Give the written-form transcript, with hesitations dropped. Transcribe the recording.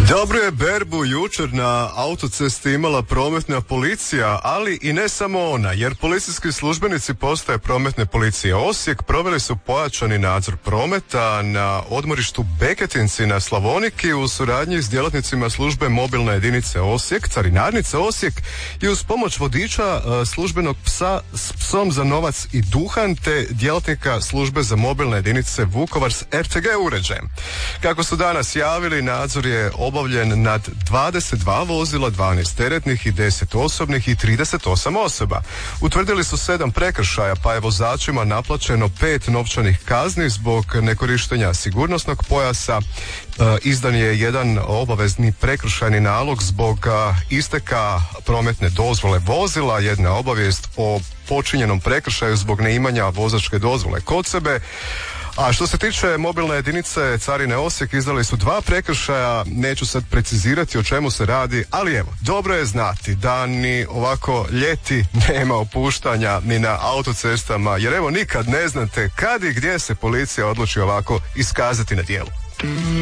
Dobro je berbu jučer na autocesti imala prometna policija, ali i ne samo ona, jer policijski službenici postaje prometne policije Osijek proveli su pojačani nadzor prometa na odmorištu Beketinci na Slavoniki u suradnji s djelatnicima službe mobilne jedinice Osijek, carinarnice Osijek i uz pomoć vodiča službenog psa s psom za novac i duhan te djelatnika službe za mobilne jedinice Vukovar s RTG uređajem. Kako su danas javili, nadzor je obavljen nad 22 vozila, 12 teretnih i 10 osobnih i 38 osoba. Utvrdili su 7 prekršaja, pa je vozačima naplaćeno 5 novčanih kazni zbog nekorištenja sigurnosnog pojasa. Izdan je jedan obavezni prekršajni nalog zbog isteka prometne dozvole vozila, jedna obavijest o počinjenom prekršaju zbog neimanja vozačke dozvole kod sebe. A što se tiče mobilne jedinice Carine Osijek, izdali su 2 prekršaja, neću sad precizirati o čemu se radi, ali evo, dobro je znati da ni ovako ljeti nema opuštanja ni na autocestama, jer evo nikad ne znate kad i gdje se policija odluči ovako iskazati na djelu.